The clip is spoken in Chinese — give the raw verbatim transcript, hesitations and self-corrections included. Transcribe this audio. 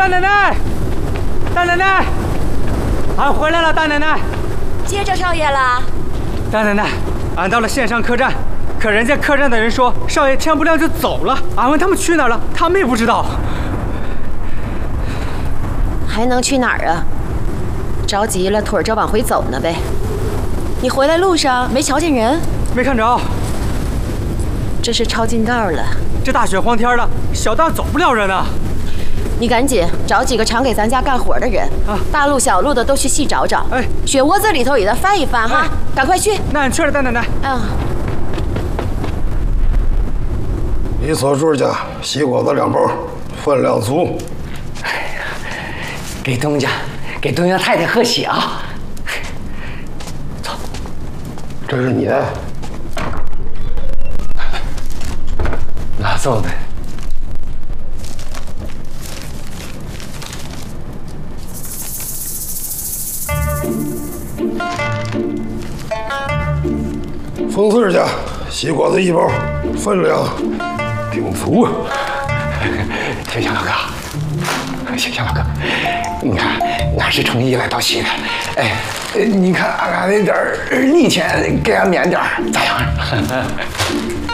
大奶奶，大奶奶，俺回来了，大奶奶。 接着少爷了。 大奶奶，俺到了线上客栈，可人家客栈的人说少爷天不亮就走了。俺问他们去哪儿了，他们也不知道。 还能去哪儿啊？着急了，腿着往回走呢呗。你回来路上没瞧见人？ 没看着。 这是抄近道了。 这大雪荒天的，小道走不了人啊。 你赶紧找几个常给咱家干活的人啊，大路小路的都去细找找。哎，雪窝子里头也得翻一翻哈，赶快去。 那俺去了，大奶奶。 嗯。 李锁柱家西果子两包，分量足。 哎呀，给东家，给东家太太贺喜啊！走， 这是你的。 哪送的？ 冯四家西瓜子一包，分量挺足啊。 天祥老哥，天祥老哥，你看俺是诚意来道喜的。哎，你看俺那点儿利钱给俺免点儿，咋样？